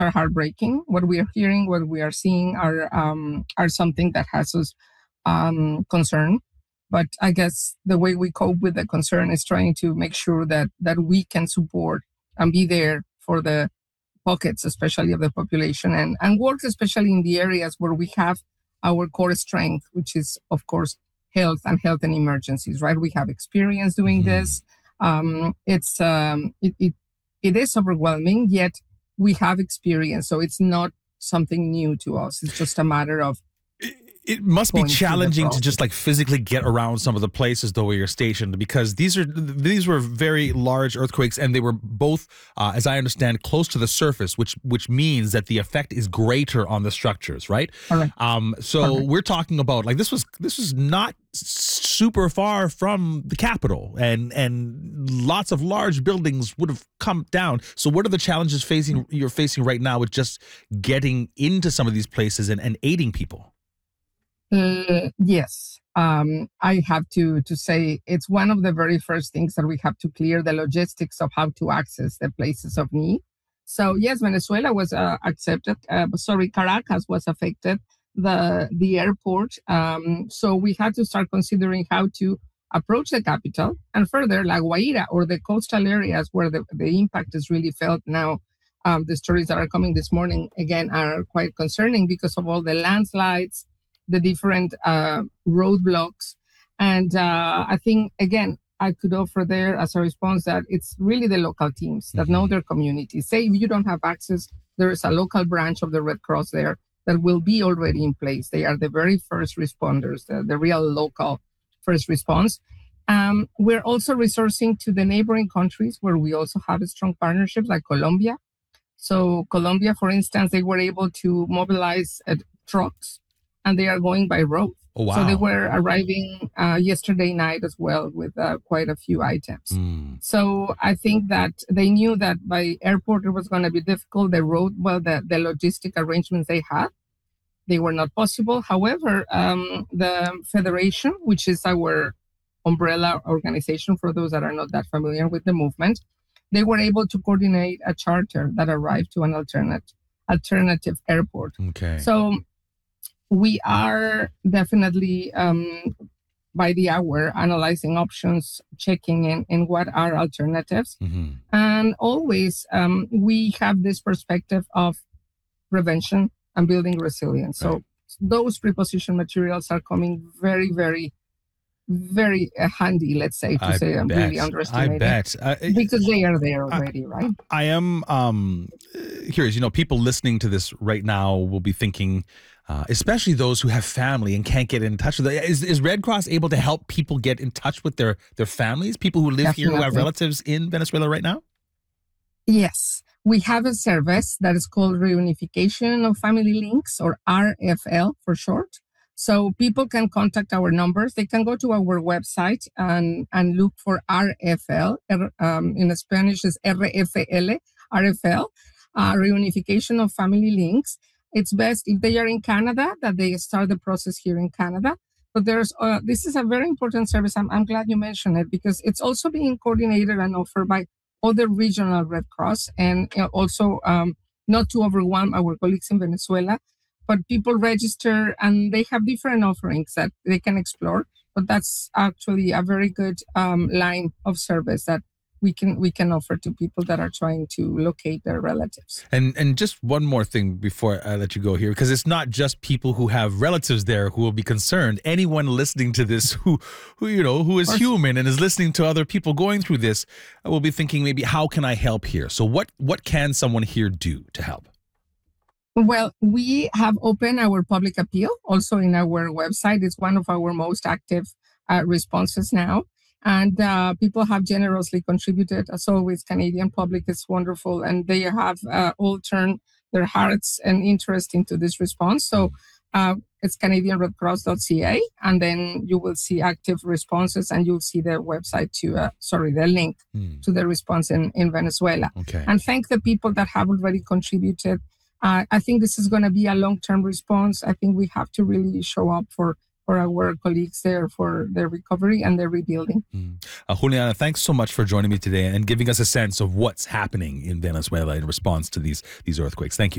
are heartbreaking. What we are hearing, what we are seeing are something that has us concerned. But I guess the way we cope with the concern is trying to make sure that we can support and be there for the pockets, especially of the population, and work especially in the areas where we have our core strength, which is, of course, health and emergencies, right? We have experience doing this. It is overwhelming, yet we have experience. So it's not something new to us. It's just a matter of it must be challenging to just like physically get around some of the places though where you're stationed, because these were very large earthquakes, and they were both, as I understand, close to the surface, which means that the effect is greater on the structures, right? Correct. So we're talking about like this was not super far from the capital, and lots of large buildings would have come down. So what are the challenges you're facing right now with just getting into some of these places and aiding people? Yes. I have to say it's one of the very first things that we have to clear the logistics of how to access the places of need. So yes, Venezuela was accepted. Caracas was affected, the airport. So we had to start considering how to approach the capital, and further La Guaira or the coastal areas where the impact is really felt now. The stories that are coming this morning, again, are quite concerning because of all the landslides, the different roadblocks. And I think, again, I could offer there as a response that it's really the local teams that know their communities. Say if you don't have access, there is a local branch of the Red Cross there that will be already in place. They are the very first responders, the real local first response. We're also resourcing to the neighboring countries where we also have strong partnerships like Colombia. So Colombia, for instance, they were able to mobilize trucks, and they are going by road. Oh, wow. So they were arriving yesterday night as well with quite a few items. So I think that they knew that by airport it was going to be difficult. The road, the logistic arrangements they had, they were not possible. However, the Federation, which is our umbrella organization for those that are not that familiar with the movement, they were able to coordinate a charter that arrived to an alternative airport. Okay. So we are definitely by the hour analyzing options, checking in what are alternatives. And always we have this perspective of prevention and building resilience. Right. So those preposition materials are coming very, very, very handy, let's say, to say I'm really underestimating. I bet. Because they are there already, right? I am curious, people listening to this right now will be thinking, especially those who have family and can't get in touch with it. Is Red Cross able to help people get in touch with their families, people who live here who have relatives in Venezuela right now? Yes. We have a service that is called Reunification of Family Links, or RFL for short. So people can contact our numbers. They can go to our website and look for RFL. In Spanish is RFL, Reunification of Family Links. It's best if they are in Canada that they start the process here in Canada. But this is a very important service. I'm glad you mentioned it because it's also being coordinated and offered by other regional Red Cross, and also not to overwhelm our colleagues in Venezuela, but people register and they have different offerings that they can explore. But that's actually a very good line of service that we can offer to people that are trying to locate their relatives. And just one more thing before I let you go here, because it's not just people who have relatives there who will be concerned. Anyone listening to this who is human and is listening to other people going through this will be thinking, maybe, how can I help here? So what can someone here do to help? Well, we have opened our public appeal also in our website. It's one of our most active responses now. And people have generously contributed. As always, Canadian public is wonderful, and they have all turned their hearts and interest into this response. So it's CanadianRedCross.ca, and then you will see active responses, and you'll see the website the link to the response in Venezuela. Okay. And thank the people that have already contributed. I think this is going to be a long-term response. I think we have to really show up for our colleagues there for their recovery and their rebuilding. Juliana, thanks so much for joining me today and giving us a sense of what's happening in Venezuela in response to these earthquakes. Thank you.